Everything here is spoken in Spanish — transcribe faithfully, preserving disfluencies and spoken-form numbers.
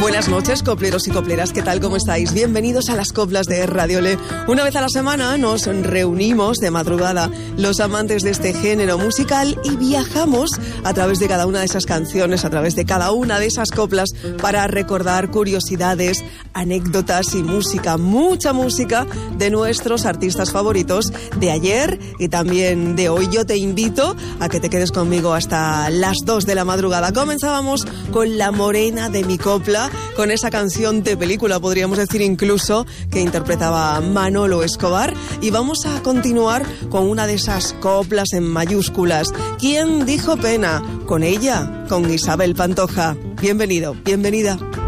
Buenas noches, copleros y copleras, ¿qué tal? ¿Cómo estáis? Bienvenidos a las coplas de Radio Le. Una vez a la semana nos reunimos de madrugada los amantes de este género musical y viajamos a través de cada una de esas canciones, a través de cada una de esas coplas para recordar curiosidades, anécdotas y música, mucha música de nuestros artistas favoritos de ayer y también de hoy. Yo te invito a que te quedes conmigo hasta las dos de la madrugada. Comenzábamos con La Morena de mi copla, con esa canción de película, podríamos decir incluso, que interpretaba Manolo Escobar, y vamos a continuar con una de esas coplas en mayúsculas. ¿Quién dijo pena? Con ella, con Isabel Pantoja. Bienvenido, bienvenida.